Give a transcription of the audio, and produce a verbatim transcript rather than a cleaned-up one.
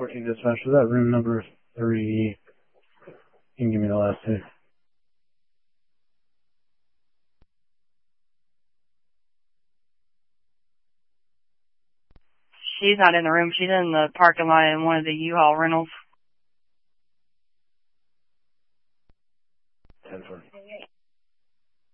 fourteen dispatch, was that room number three? You can give me the last two. She's not in the room. She's in the parking lot in one of the U-Haul rentals. ten four.